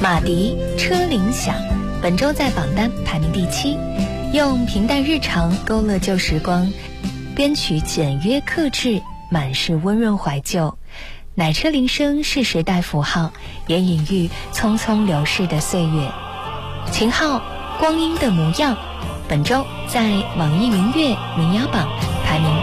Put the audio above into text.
马迪车铃响，本周在榜单排名第7，用平淡日常勾勒旧时光，编曲简约克制，满是温润怀旧。奶车铃声是时代符号，也隐喻匆匆流逝的岁月。秦昊光阴的模样，本周在网易云乐民谣榜排名